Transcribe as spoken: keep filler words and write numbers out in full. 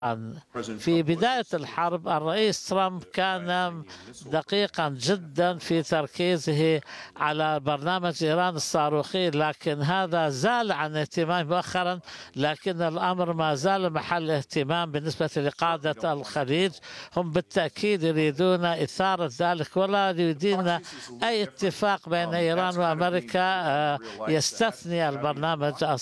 في بداية الحرب الرئيس ترامب كان دقيقا جدا في تركيزه على برنامج إيران الصاروخي، لكن هذا زال عن اهتمام مؤخرا، لكن الأمر ما زال محل اهتمام بالنسبة لقادة الخليج. هم بالتأكيد يريدون إثارة ذلك ولا يريدون أي اتفاق بين إيران وأمريكا يستثني البرنامج